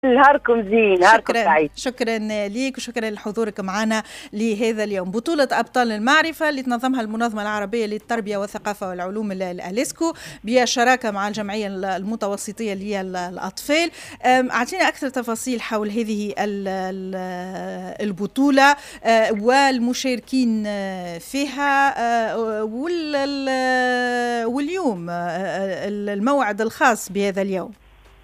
نهاركم زين، نهاركم سعيد. شكرا ليك وشكرا لحضورك معنا لهذا اليوم. بطولة أبطال المعرفة اللي تنظمها المنظمة العربية للتربية والثقافة والعلوم الأليسكو بشراكة مع الجمعية المتوسطية للأطفال. أعطينا أكثر تفاصيل حول هذه البطولة والمشاركين فيها واليوم الموعد الخاص بهذا اليوم.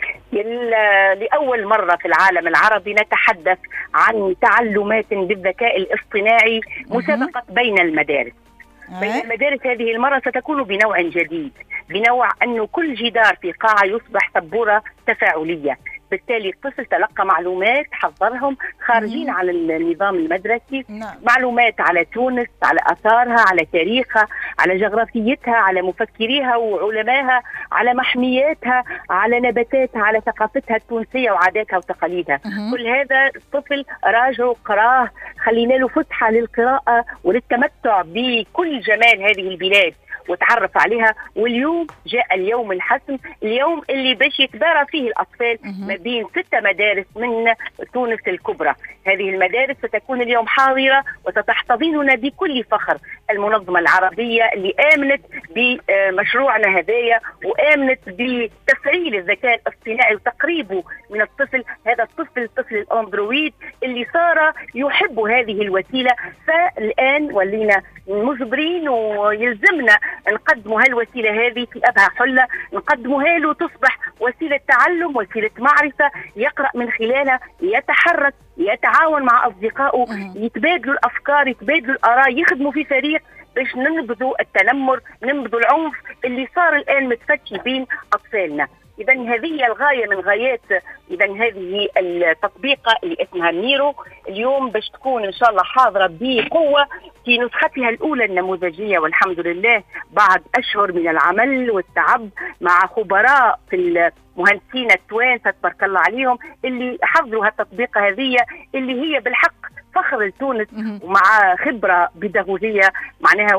لأول مرة في العالم العربي نتحدث عن تعلمات بالذكاء الاصطناعي، مسابقة بين المدارس. بين المدارس هذه المرة ستكون بنوع جديد، بنوع أنه كل جدار في قاعة يصبح سبورة تفاعلية، بالتالي الطفل تلقى معلومات حضرهم خارجين على النظام المدرسي. معلومات على تونس، على آثارها، على تاريخها، على جغرافيتها، على مفكريها وعلمائها، على محمياتها، على نباتاتها، على ثقافتها التونسية وعاداتها وتقاليدها. كل هذا الطفل راجعه قراه، خلينا له فسحة للقراءة وللتمتع بكل جمال هذه البلاد وتعرف عليها. واليوم جاء اليوم الحسم، اليوم اللي باش يتبارى فيه الأطفال ما بين 6 مدارس من تونس الكبرى. هذه المدارس ستكون اليوم حاضرة وستحتضننا بكل فخر. المنظمة العربية اللي آمنت بمشروعنا هذايا وآمنت بتفعيل الذكاء الاصطناعي وتقريبه من الطفل، هذا الطفل الأندرويد اللي صار يحب هذه الوسيلة. فالآن ولينا مجبرين ويلزمنا نقدموا هالوسيلة هذه في أبهى حلة، نقدموها له تصبح وسيلة تعلم، وسيلة معرفة يقرأ من خلالها، يتحرك، يتعاون مع أصدقائه، يتبادلوا الأفكار، يتبادلوا الآراء، يخدموا في فريق باش ننبذوا التنمر، ننبذوا العنف اللي صار الآن متفتش بين أطفالنا. إذا هذه الغاية من غايات هذه التطبيقة اللي اسمها نيرو اليوم باش تكون إن شاء الله حاضرة بقوة في نسختها الأولى النموذجية، والحمد لله بعد أشهر من العمل والتعب مع خبراء في المهندسين التوانسة تبارك الله عليهم اللي حضروا هالتطبيقة هذه اللي هي بالحق فخر لتونس، ومع خبرة بيداغوجية معناها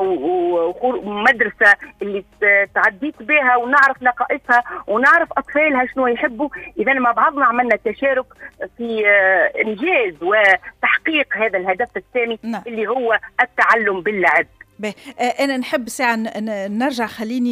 ومدرسة اللي تعديت بها ونعرف نقائصها ونعرف أطفالها شنو يحبوا. إذا مع بعضنا عملنا تشارك في إنجاز وتحقيق هذا الهدف السامي اللي هو التعلم باللعب. أنا نحب ساعة نرجع، خليني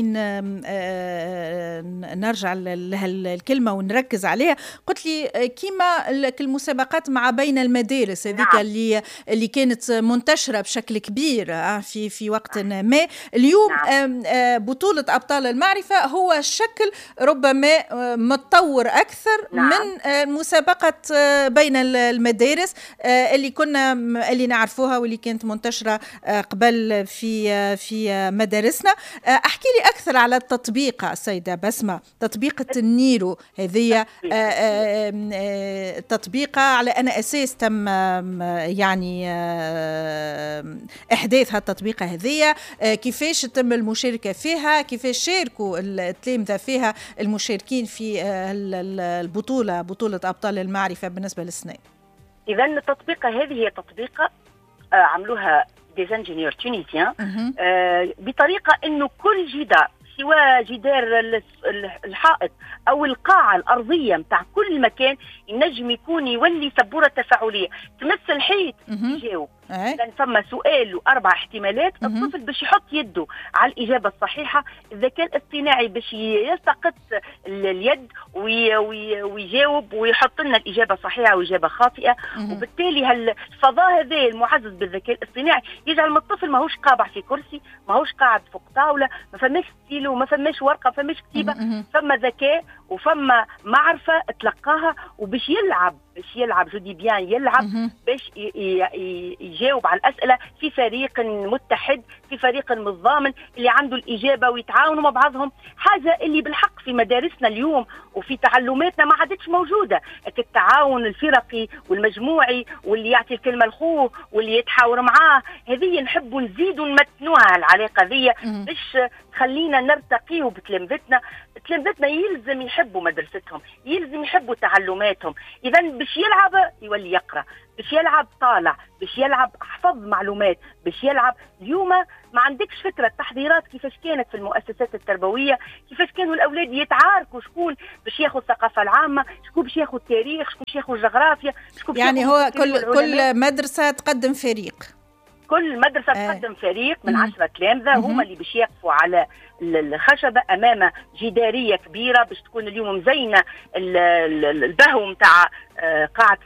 نرجع لهالكلمة ونركز عليها. قلت لي كيما المسابقات مع بين المدارس هذيك اللي كانت منتشرة بشكل كبير في وقت ما. اليوم بطولة أبطال المعرفة هو شكل ربما متطور أكثر من مسابقة بين المدارس اللي نعرفوها واللي كانت منتشرة قبل في مدارسنا. احكي لي اكثر على التطبيقه سيده بسمه، تطبيقه النيرو هذه تطبيقه على ان اساس تم يعني احداث هالتطبيقه هذه، كيفاش تم المشاركه فيها، كيفاش شاركوا التلامذه فيها المشاركين في البطوله، بطوله ابطال المعرفه بالنسبه للسنين. اذا التطبيقه هذه هي تطبيقه عملوها des ingénieurs tunisiens بطريقة انه كل جدار سواء جدار الحائط او القاعة الارضية متاع كل مكان ينجم يكون يولي سبورة تفاعلية تمس الحيط يجاوب. إذا ثم سؤال و4 احتمالات، الطفل باش يحط يده على الإجابة الصحيحة، الذكاء الاصطناعي باش يلتقط اليد ويجاوب ويحط لنا الإجابة صحيحة وإجابة خاطئة. وبالتالي الفضاء هذا المعزز بالذكاء الاصطناعي يجعل من الطفل ماهوش قابع في كرسي، ماهوش قاعد فوق طاولة، ما فماش ستيلو، ما فماش ورقة، ما فماش كتيبة، فما ذكاء وفما معرفة تلقاها وباش يلعب جودي بيان يلعب باش يجاوب على الأسئلة في فريق متحد، في فريق متضامن اللي عنده الإجابة ويتعاونوا مع بعضهم. حاجة اللي بالحق في مدارسنا اليوم وفي تعلماتنا ما عادتش موجودة، التعاون الفرقي والمجموعي واللي يعطي الكلمة لخوه واللي يتحاور معاه. هذه نحبوا نزيدوا نمتنوها العلاقة ذي باش خلينا نرتقيه بتلامذتنا. تلامذتنا يلزم يحبوا مدرستهم، يلزم يحبوا تعلماتهم. إذا باش يلعب يولي يقرأ، باش يلعب طالع، باش يلعب حفظ معلومات، باش يلعب. اليوم ما عندكش فكره التحضيرات كيفاش كانت في المؤسسات التربويه، كيفاش كانوا الاولاد يتعاركوا شكون باش ياخذ الثقافه العامه، شكون باش ياخذ تاريخ، شكون باش ياخذ جغرافيا، شكون باش يعني هو كل مدرسه تقدم فريق، كل مدرسة تقدم فريق من 10 تلامذة هما اللي باش يقفوا على الخشبة أمام جدارية كبيرة باش تكون اليوم مزينة البهو متاع قاعة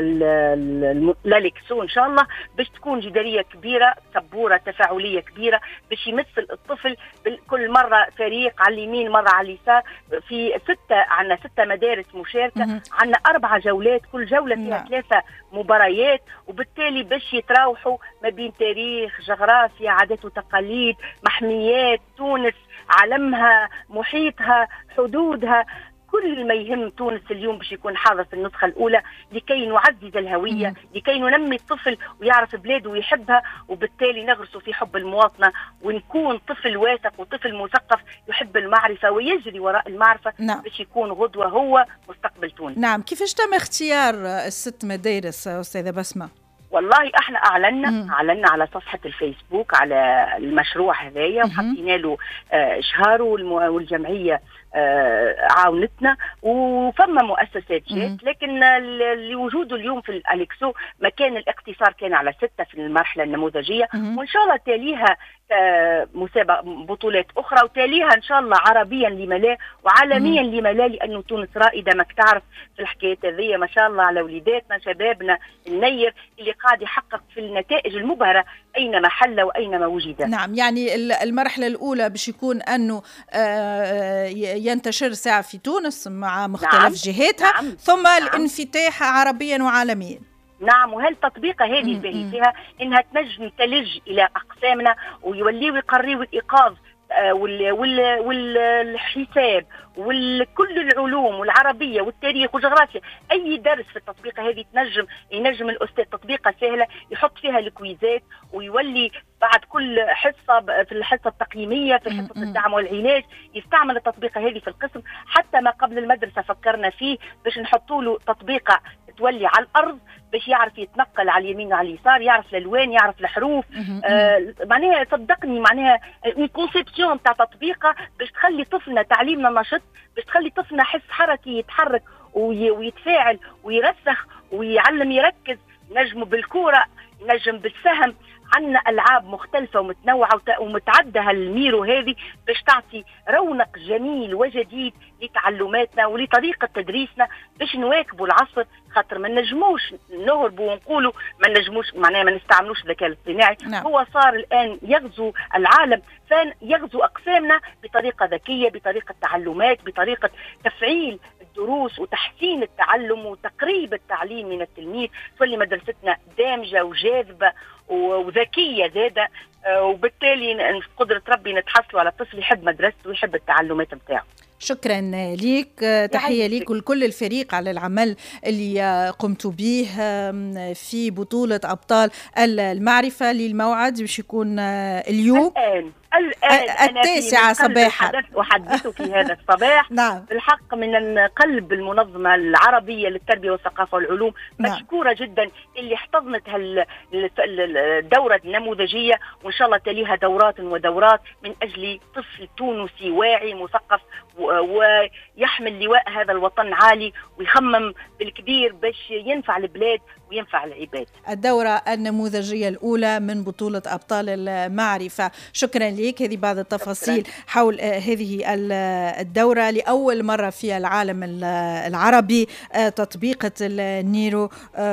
لالكسو إن شاء الله، باش تكون جدارية كبيرة، سبورة تفاعلية كبيرة باش يمثل الطفل كل مرة فريق على اليمين مرة على اليسار. في عندنا 6 مدارس مشاركة، عندنا 4 جولات، كل جولة فيها 3 مباريات، وبالتالي باش يتراوحوا ما بين تاريخ، جغرافيا، عادات وتقاليد، محميات تونس، علمها، محيطها، حدودها، كل ما يهم تونس اليوم باش يكون حاضر في النسخة الأولى لكي نعزز الهوية، لكي ننمي الطفل ويعرف بلاده ويحبها، وبالتالي نغرسه في حب المواطنة ونكون طفل واثق وطفل مثقف يحب المعرفة ويجري وراء المعرفة. نعم. باش يكون غدوة هو مستقبل تونس. نعم. كيفاش تم اختيار ال6 مدارس أستاذة بسمة؟ والله احنا اعلنا على صفحه الفيسبوك على المشروع هذايا وحطينا له اشهاره، والجمعيه عاونتنا، وفما مؤسسات جات، لكن لوجوده اليوم في الالكسو مكان الاقتصار كان على 6 في المرحله النموذجيه، وان شاء الله تاليها مسابقة بطولات أخرى، وتاليها إن شاء الله عربيا لما لا وعالميا لما لا، لأنه تونس رائدة ما تعرف في الحكاية هذه. ما شاء الله على وليداتنا شبابنا النير اللي قاعد يحقق في النتائج المبهرة أينما حل وأينما وجد. نعم. يعني المرحلة الأولى باش يكون أنه ينتشر ساعة في تونس مع مختلف جهاتها، ثم الانفتاح عربيا وعالميا. نعم. وهالتطبيقة هذه الباهي فيها إنها تنجم تلج إلى أقسامنا ويوليوا يقريوا الإيقاظ والحساب وكل العلوم والعربية والتاريخ والجغرافيا. أي درس في التطبيقة هذه ينجم الأستاذ تطبيقة سهلة يحط فيها الكويزات، ويولي بعد كل حصة في الحصة التقييمية في حصة الدعم والعلاج يستعمل التطبيقة هذه في القسم. حتى ما قبل المدرسة فكرنا فيه باش نحطوا له تطبيقة تولي على الأرض باش يعرف يتنقل على اليمين وعلى اليسار، يعرف الألوان، يعرف الحروف. معناها صدقني معناها الكونسيبسيون تاع تطبيقة باش تخلي طفلنا تعليمنا نشط، باش تخلي طفلنا حس حركي يتحرك ويتفاعل ويرسخ ويعلم يركز، نجم بالكورة، نجم بالسهم. عندنا ألعاب مختلفة ومتنوعة ومتعدة هالميرو هذه باش تعطي رونق جميل وجديد لتعلماتنا ولطريقة تدريسنا باش نواكبوا العصر. خاطر ما نجموش نهربوا ونقولوا ما نجموش معناها ما نستعملوش الذكاء الاصطناعي. هو صار الآن يغزو العالم، فيغزو أقسامنا بطريقة ذكية، بطريقة تعلمات، بطريقة تفعيل الدروس وتحسين التعلم وتقريب التعليم من التلميذ. تولي مدرستنا دامجة وجاذبة وذكية زادة، وبالتالي قدرة ربي نتحصلوا على الطفل يحب مدرسته ويحب التعلمات متاعه. شكرا ليك، تحية ليك ولكل الفريق على العمل اللي قمتوا به في بطولة أبطال المعرفة. للموعد باش يكون اليوم الآن 9 صباحا أحدثك في هذا الصباح. نعم. بالحق من قلب المنظمة العربية للتربية والثقافة والعلوم، مشكورة جدا اللي احتضنت الدورة النموذجية، وإن شاء الله تليها دورات ودورات من أجل طفل تونسي واعي مثقف ويحمل لواء هذا الوطن عالي ويخمم بالكبير باش ينفع البلاد وينفع العباد. الدورة النموذجية الأولى من بطولة أبطال المعرفة. شكرا لك. هذه بعض التفاصيل حول هذه الدورة لأول مرة في العالم العربي، تطبيقة النيرو،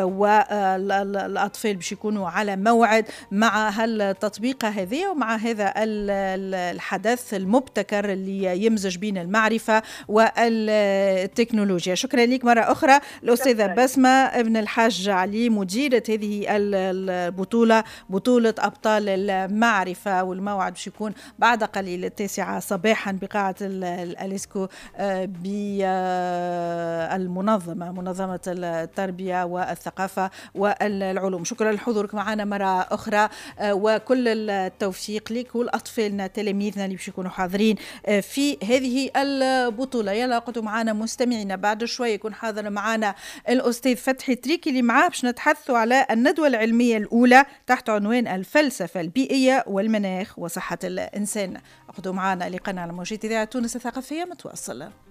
والأطفال باش يكونوا على موعد مع هالتطبيقة هذه ومع هذا الحدث المبتكر اللي يمزج بين المعرفة والتكنولوجيا. شكرا لك مرة أخرى الأستاذة بسمة ابن الحاج علي، مديرة هذه البطولة، بطولة أبطال المعرفة، والموعد باش يكون بعد قليل 9 صباحا بقاعة الأليسكو بالمدينة المنظمة، منظمة التربية والثقافة والعلوم. شكرا لحضورك معنا مرة أخرى، وكل التوفيق لك والأطفالنا تلاميذنا اللي باش يكونوا حاضرين في هذه البطولة. يلا قلتوا معنا مستمعينا بعد شوية يكون حاضر معنا الأستاذ فتحي تريكي اللي معاه باش نتحدثوا على الندوة العلمية الأولى تحت عنوان الفلسفة البيئية والمناخ وصحة الإنسان. اقعدوا معنا لقناة على موجات إذاعة تونس الثقافية متواصلة.